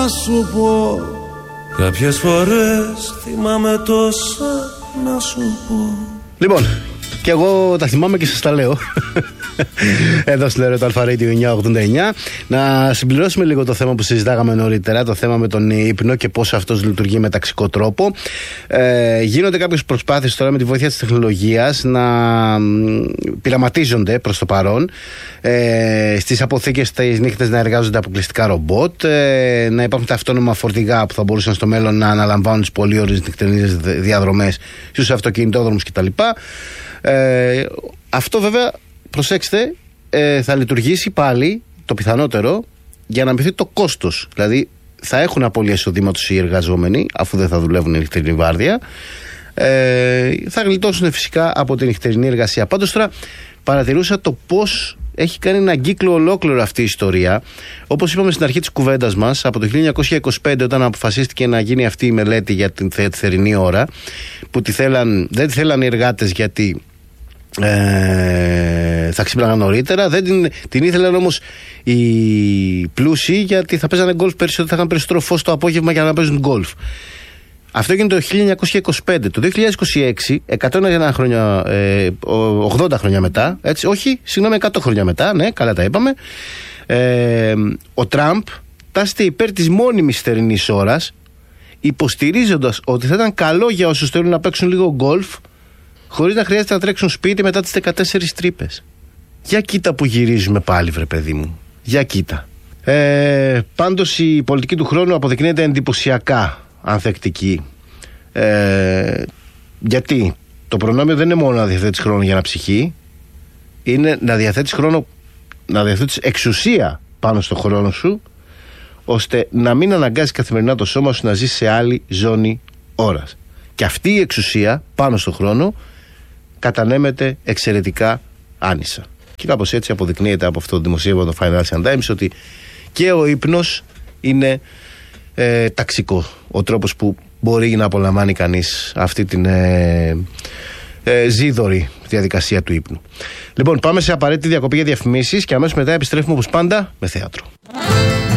να σου πω. Κάποιες φορές θυμάμαι τόσα να σου πω. Λοιπόν, και εγώ τα θυμάμαι και σας τα λέω. Εδώ στην Ερώτο Αλφα Radio 989. Να συμπληρώσουμε λίγο το θέμα που συζητάγαμε νωρίτερα, το θέμα με τον ύπνο και πώς αυτός λειτουργεί με ταξικό τρόπο. Γίνονται κάποιες προσπάθειες τώρα με τη βοήθεια της τεχνολογίας να πειραματίζονται προς το παρόν. Στις αποθήκες τις νύχτες να εργάζονται αποκλειστικά ρομπότ, να υπάρχουν τα αυτόνομα φορτηγά που θα μπορούσαν στο μέλλον να αναλαμβάνουν τις πολύ ωραίες νυχτερινές διαδρομές στους αυτοκινητόδρομους κτλ. Αυτό βέβαια, προσέξτε, θα λειτουργήσει πάλι το πιθανότερο για να μειωθεί το κόστος. Δηλαδή θα έχουν απώλεια εισοδήματος οι εργαζόμενοι, αφού δεν θα δουλεύουν η νυχτερινή βάρδια. Θα γλιτώσουν φυσικά από την νυχτερινή εργασία. Πάντως τώρα παρατηρούσα το πώς έχει κάνει έναν κύκλο ολόκληρο αυτή η ιστορία. Όπως είπαμε στην αρχή της κουβέντας μας, από το 1925, όταν αποφασίστηκε να γίνει αυτή η μελέτη για την θερινή ώρα, που δεν τη θέλαν οι εργάτες γιατί θα ξύπναγαν νωρίτερα, την ήθελαν όμως οι πλούσιοι γιατί θα παίζανε γκολφ περισσότερο, θα είχαν περισσότερο φως το απόγευμα για να παίζουν γκολφ. Αυτό έγινε το 1925. Το 2026, 101 χρόνια, 80 χρόνια μετά, έτσι, όχι, συγγνώμη, 100 χρόνια μετά, ναι, καλά τα είπαμε, ο Τραμπ τάσσεται υπέρ της μόνιμης θερινής ώρας, υποστηρίζοντας ότι θα ήταν καλό για όσους θέλουν να παίξουν λίγο γκολφ, χωρίς να χρειάζεται να τρέξουν σπίτι μετά τις 14 τρύπες. Για κοίτα που γυρίζουμε πάλι, βρε παιδί μου. Για κοίτα. Πάντως η πολιτική του χρόνου αποδεικνύεται εντυπωσιακά ανθεκτική. Γιατί το προνόμιο δεν είναι μόνο να διαθέτεις χρόνο για να ψυχεί, είναι να διαθέτεις χρόνο, να διαθέτεις εξουσία πάνω στο χρόνο σου, ώστε να μην αναγκάζεις καθημερινά το σώμα σου να ζεις σε άλλη ζώνη ώρας. Και αυτή η εξουσία πάνω στο χρόνο κατανέμεται εξαιρετικά άνισα. Και κάπως έτσι αποδεικνύεται από αυτό το δημοσίευμα το Financial Times ότι και ο ύπνος είναι ταξικό. Ο τρόπος που μπορεί να απολαμβάνει κανείς αυτή την ζίδωρη διαδικασία του ύπνου. Λοιπόν, πάμε σε απαραίτητη διακοπή για διαφημίσεις και αμέσως μετά επιστρέφουμε όπως πάντα με θέατρο.